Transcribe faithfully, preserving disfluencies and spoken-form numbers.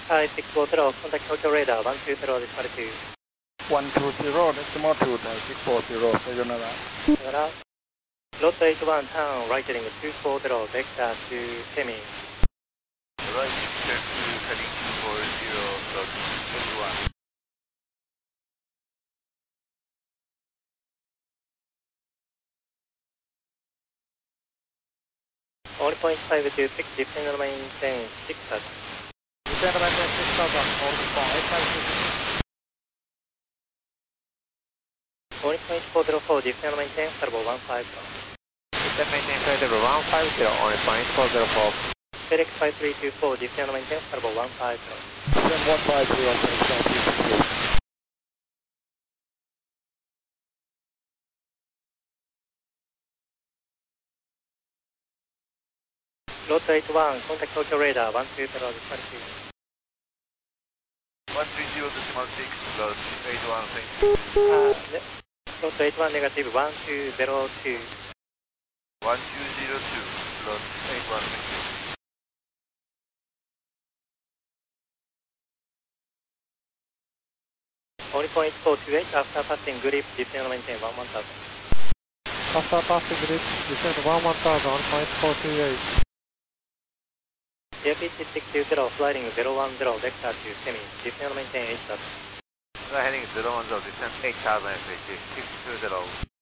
five six four zero, contact Tokyo radar one two zero, decimal two. one two zero, decimal two, six four zero, sayonara. Sayonara. Lot eight one, turn right heading two four zero, vector to semi. Right, check to heading two four zero, dot eight one. one point five two six, descend and maintain six thousand. Descend and maintain six thousand, one point five two six. one point four zero four, descend and maintain turbo one five zero. Descend and maintain turbo one five zero, one point four zero four. FedEx five three two four, descend and maintain turbo one five zero. Descend one five zero, five three two four. Lot eight one, contact Tokyo radar one two zero, decimal two. one three zero, decimal six, dot eight one, thank you. Uh, Lot eight one, negative one two zero two. one two zero two, dot eight one, thank you. one point four two eight, after passing grip, descend and maintain one one thousand. After passing grip, descend one one thousand, one point four two eight. Air pitch six two zero, flying zero one zero, vector to semi, descend and maintain eight thousand. Heading zero one zero, descend eight thousand, six two zero.